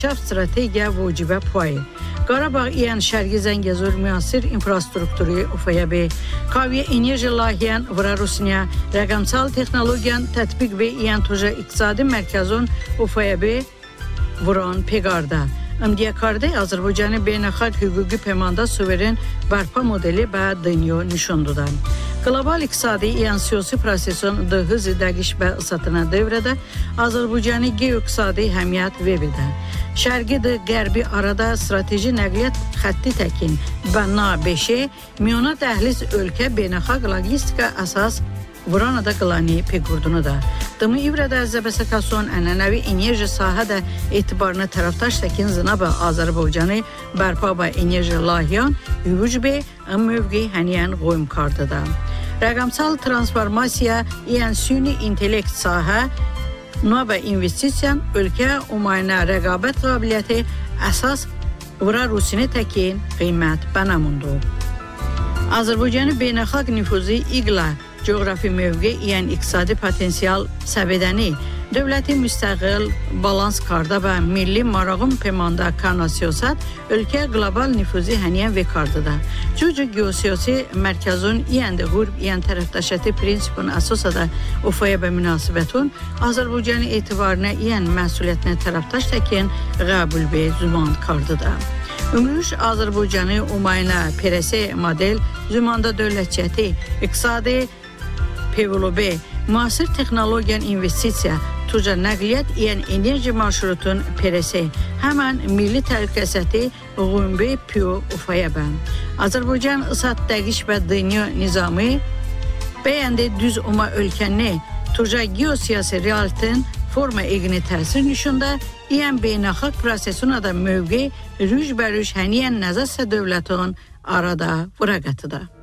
استراتیجیا واجبه پای Qarabağ iyan şərqi Zəngəzur müasir infrastrukturu ufaya be kaviye enerji lahiyan vura Rusya rəqəmsal texnologiyan tətbiq ve iyan tuja iqtisadi mərkəzun ufaya be vuran pegarda Amdiyakarda Azərbaycanı beynəlxalq hüquqi pemanda suveren barpa modeli və dünya nişandıdan. Global iqtisadi iyan siyasi prosesin da hızı dəqiş və ısatına devrədə Azərbaycanı geoiqtisadi həmiyyət vebedə. Şərqi də qərbi arada strateji nəqliyyat xətti təkin və Na-5 miyona dəhliz ölkə beynəlxalq logistika əsas Vuranada qılani pegurdunu da. Dımı İvrədə Zəbəsəkəson ənənəvi enerji sahədə etibarına tərəfdaş təkin zınabı Azərbaycanı bərpa və enerji lahiyan hüvücbə mövqi həniyən qoyum kardıda. Rəqəmsal transformasiya iyan süni intellekt sahə nova investisiyan ölkə umayına rəqabət qabiliyyəti əsas vura Rusini təkin qiymət bənamundu. Azərbaycanı beynəlxalq nüfuzi iqla coğrafi mövqe iyan iqtisadi potensial səbədəni dövləti müstəqil balans karda və milli marağın pemanda kana siyasət ölkə qlobal nüfuzi həniyən və kardıda. Cücü geosiyasi mərkəzun iyəndə qurb iyan tərəfdaşəti prinsipin əsasada ufaya və münasibətun Azərbaycanı etibarına iyan məsuliyyətinə tərəfdaş təkin qəbul və züman kardıda. Ümrüş Azərbaycanı umayına perese model zümanda dövlətçəti, iqtisadi pevolobe, müasir texnologiyan investisiya, tuca nəqliyyat iyan enerji marşrutun perese, həmən milli təhlükəsiyyəti qümbi piyo ufaya bən. Azərbaycan ısat dəqiş və dünya nizamı bəyəndə düz uma ölkəni, tuca geosiyasi realitin forma eğini təsir nişunda iyan beynəlxalq prosesuna da mövqe rüj bərüj həniyən nəzəsə dövlətin arada vuraqatıda.